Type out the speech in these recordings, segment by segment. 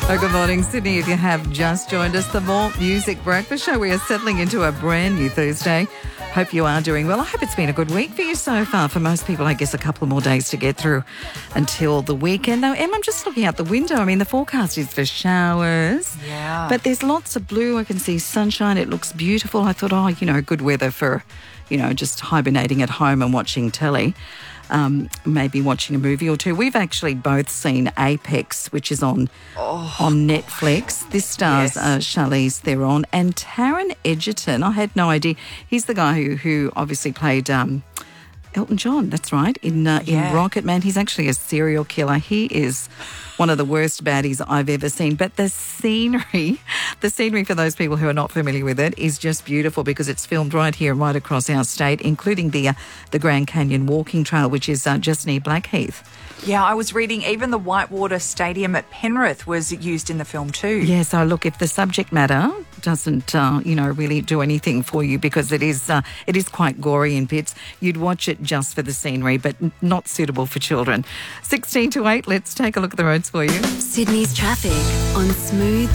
Oh, good morning, Sydney. If you have just joined us, the More Music Breakfast Show. We are settling into a brand new Thursday. Hope you are doing well. I hope it's been a good week for you so far. For most people, I guess a couple more days to get through until the weekend. Though, Em, I'm just looking out the window. I mean, the forecast is for showers. Yeah. But there's lots of blue. I can see sunshine. It looks beautiful. I thought, good weather for, just hibernating at home and watching telly. Maybe watching a movie or two. We've actually both seen Apex, which is on Netflix. This stars Charlize Theron and Taron Egerton. I had no idea. He's the guy who obviously played Elton John, that's right, in Rocket Man. He's actually a serial killer. He is one of the worst baddies I've ever seen. But the scenery for those people who are not familiar with it is just beautiful because it's filmed right here and right across our state, including the Grand Canyon Walking Trail, which is just near Blackheath. Yeah, I was reading even the Whitewater Stadium at Penrith was used in the film too. Yeah, so look, if the subject matter doesn't, really do anything for you because it is quite gory in bits, you'd watch it just for the scenery, but not suitable for children. 16 to 8, let's take a look at the roads for you. Sydney's traffic on Smooth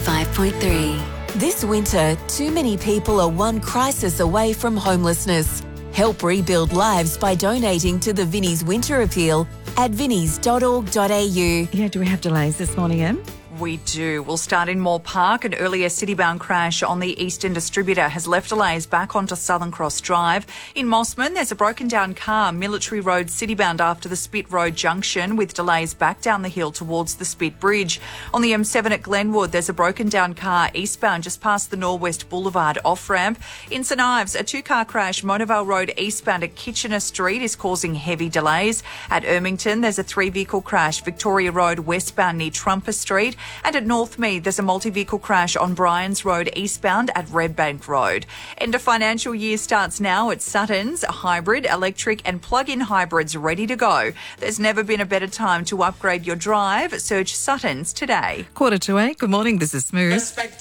95.3. This winter, too many people are one crisis away from homelessness. Help rebuild lives by donating to the Vinnie's Winter Appeal at vinnies.org.au. Yeah, do we have delays this morning, Em? We do. We'll start in Moore Park. An earlier city-bound crash on the Eastern Distributor has left delays back onto Southern Cross Drive. In Mossman, there's a broken-down car, Military Road city-bound after the Spit Road junction, with delays back down the hill towards the Spit Bridge. On the M7 at Glenwood, there's a broken-down car eastbound just past the Norwest Boulevard off-ramp. In St Ives, a two-car crash, Monavale Road eastbound at Kitchener Street, is causing heavy delays. At Ermington, there's a three-vehicle crash, Victoria Road westbound near Trumper Street. And at Northmead, there's a multi-vehicle crash on Bryans Road eastbound at Redbank Road. End of financial year starts now at Suttons. Hybrid, electric and plug-in hybrids ready to go. There's never been a better time to upgrade your drive. Search Suttons today. 7:45. Good morning, this is Smooth.